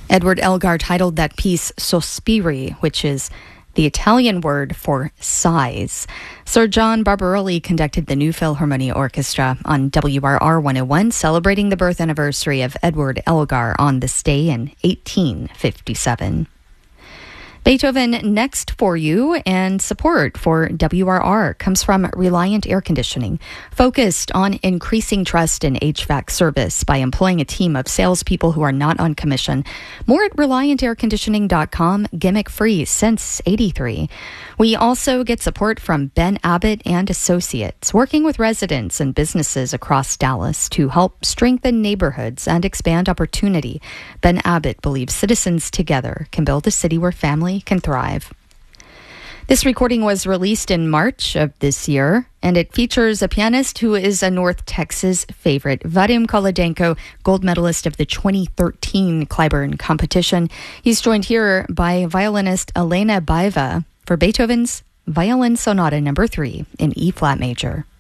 Edward Elgar titled that piece Sospiri, which is the Italian word for sighs. Sir John Barbarelli conducted the New Philharmonia Orchestra on WRR 101, celebrating the birth anniversary of Edward Elgar on this day in 1857. Beethoven next for you, and support for WRR comes from Reliant Air Conditioning, focused on increasing trust in HVAC service by employing a team of salespeople who are not on commission. More at ReliantAirConditioning.com, gimmick-free since '83. We also get support from Ben Abbott and Associates, working with residents and businesses across Dallas to help strengthen neighborhoods and expand opportunity. Ben Abbott believes citizens together can build a city where family can thrive. This recording was released in March of this year, and it features a pianist who is a North Texas favorite, Vadim Kolodenko, gold medalist of the 2013 Clyburn competition. He's joined here by violinist Elena Baiva for Beethoven's Violin Sonata No. 3 in E-flat major.